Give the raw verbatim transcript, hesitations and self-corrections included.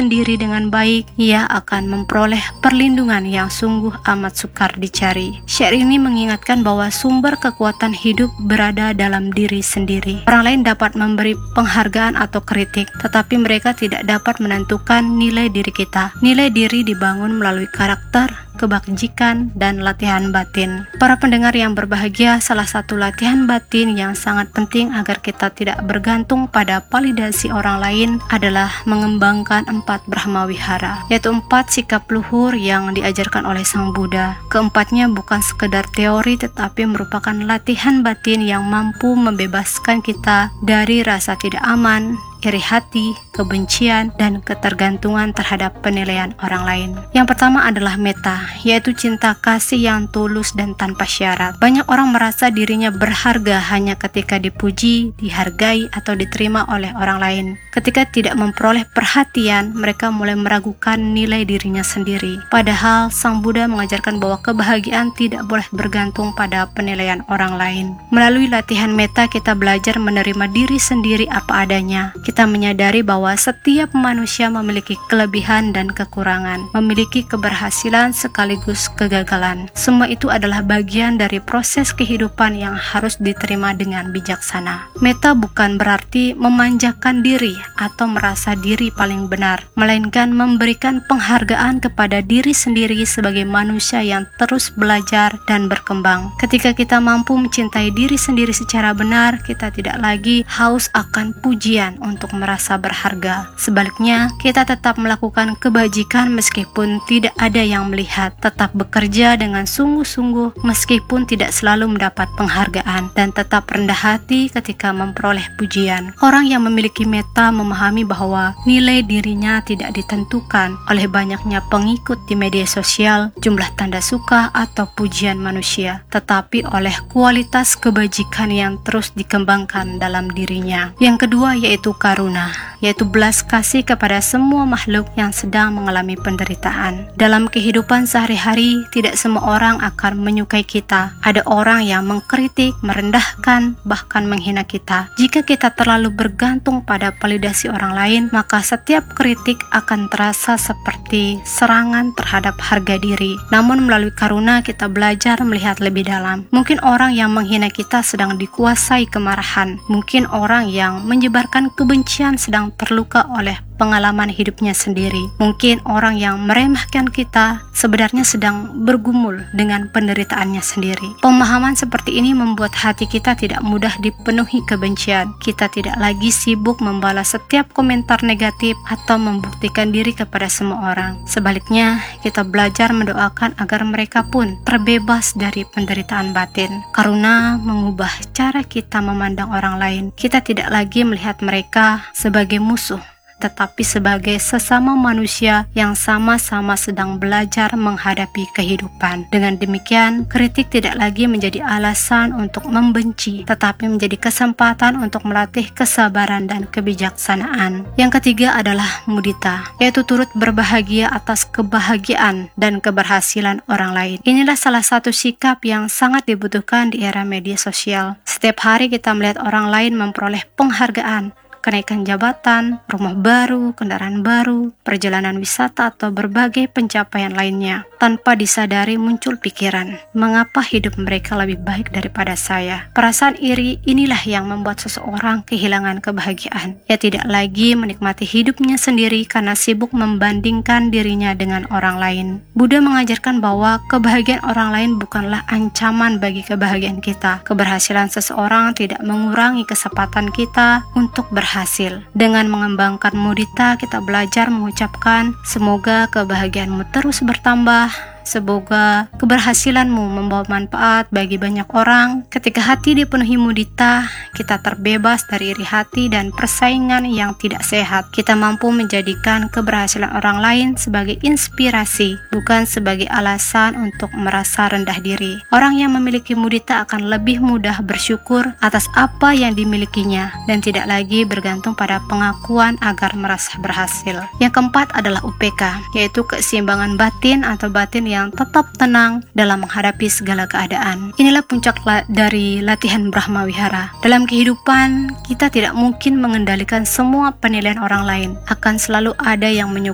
sendiri dengan baik, ia akan memperoleh perlindungan yang sungguh amat sukar dicari. Syair ini mengingatkan bahwa sumber kekuatan hidup berada dalam diri sendiri. Orang lain dapat memberi penghargaan atau kritik, tetapi mereka tidak dapat menentukan nilai diri kita. Nilai diri dibangun melalui karakter, kebajikan, dan latihan batin. Para pendengar yang berbahagia, salah satu latihan batin yang sangat penting agar kita tidak bergantung pada validasi orang lain adalah mengembangkan empat Brahma Wihara, yaitu empat sikap luhur yang diajarkan oleh Sang Buddha. Keempatnya bukan sekedar teori, tetapi merupakan latihan batin yang mampu membebaskan kita dari rasa tidak aman, iri hati, kebencian, dan ketergantungan terhadap penilaian orang lain. Yang pertama adalah metta, yaitu cinta kasih yang tulus dan tanpa syarat. Banyak orang merasa dirinya berharga hanya ketika dipuji, dihargai, atau diterima oleh orang lain. Ketika tidak memperoleh perhatian, mereka mulai meragukan nilai dirinya sendiri. Padahal Sang Buddha mengajarkan bahwa kebahagiaan tidak boleh bergantung pada penilaian orang lain. Melalui latihan metta, kita belajar menerima diri sendiri apa adanya. Kita menyadari bahwa setiap manusia memiliki kelebihan dan kekurangan, memiliki keberhasilan sekaligus kegagalan. Semua itu adalah bagian dari proses kehidupan yang harus diterima dengan bijaksana. Metta bukan berarti memanjakan diri atau merasa diri paling benar, melainkan memberikan penghargaan kepada diri sendiri sebagai manusia yang terus belajar dan berkembang. Ketika kita mampu mencintai diri sendiri secara benar, kita tidak lagi haus akan pujian untuk merasa berharga. Sebaliknya, kita tetap melakukan kebajikan meskipun tidak ada yang melihat, tetap bekerja dengan sungguh-sungguh meskipun tidak selalu mendapat penghargaan, dan tetap rendah hati ketika memperoleh pujian. Orang yang memiliki metta memahami bahwa nilai dirinya tidak ditentukan oleh banyaknya pengikut di media sosial, jumlah tanda suka, atau pujian manusia, tetapi oleh kualitas kebajikan yang terus dikembangkan dalam dirinya. Yang kedua yaitu karuna, yaitu belas kasih kepada semua makhluk yang sedang mengalami penderitaan. Dalam kehidupan sehari-hari, tidak semua orang akan menyukai kita. Ada orang yang mengkritik, merendahkan, bahkan menghina kita. Jika kita terlalu bergantung pada validasi orang lain, maka setiap kritik akan terasa seperti serangan terhadap harga diri. Namun melalui karuna, kita belajar melihat lebih dalam. Mungkin orang yang menghina kita sedang dikuasai kemarahan. Mungkin orang yang menyebarkan kebencian sedang terluka oleh pengalaman hidupnya sendiri. Mungkin orang yang meremehkan kita sebenarnya sedang bergumul dengan penderitaannya sendiri. Pemahaman seperti ini membuat hati kita tidak mudah dipenuhi kebencian. Kita tidak lagi sibuk membalas setiap komentar negatif atau membuktikan diri kepada semua orang. Sebaliknya, kita belajar mendoakan agar mereka pun terbebas dari penderitaan batin. Karuna mengubah cara kita memandang orang lain. Kita tidak lagi melihat mereka sebagai musuh, tetapi sebagai sesama manusia yang sama-sama sedang belajar menghadapi kehidupan. Dengan demikian, kritik tidak lagi menjadi alasan untuk membenci, tetapi menjadi kesempatan untuk melatih kesabaran dan kebijaksanaan. Yang ketiga adalah mudita, yaitu turut berbahagia atas kebahagiaan dan keberhasilan orang lain. Inilah salah satu sikap yang sangat dibutuhkan di era media sosial. Setiap hari kita melihat orang lain memperoleh penghargaan, kenaikan jabatan, rumah baru, kendaraan baru, perjalanan wisata, atau berbagai pencapaian lainnya. Tanpa disadari muncul pikiran, mengapa hidup mereka lebih baik daripada saya? Perasaan iri inilah yang membuat seseorang kehilangan kebahagiaan. Ia tidak lagi menikmati hidupnya sendiri karena sibuk membandingkan dirinya dengan orang lain. Buddha mengajarkan bahwa kebahagiaan orang lain bukanlah ancaman bagi kebahagiaan kita. Keberhasilan seseorang tidak mengurangi kesempatan kita untuk berhasil. Hasil. Dengan mengembangkan mudita, kita belajar mengucapkan, semoga kebahagiaanmu terus bertambah, semoga keberhasilanmu membawa manfaat bagi banyak orang. Ketika hati dipenuhi mudita, kita terbebas dari iri hati dan persaingan yang tidak sehat. Kita mampu menjadikan keberhasilan orang lain sebagai inspirasi, bukan sebagai alasan untuk merasa rendah diri. Orang yang memiliki mudita akan lebih mudah bersyukur atas apa yang dimilikinya dan tidak lagi bergantung pada pengakuan agar merasa berhasil. Yang keempat adalah U P K, yaitu keseimbangan batin atau batin yang tetap tenang dalam menghadapi segala keadaan. Inilah puncak la- dari latihan Brahma Wihara. Dalam kehidupan, kita tidak mungkin mengendalikan semua penilaian orang lain. Akan selalu ada yang menyukai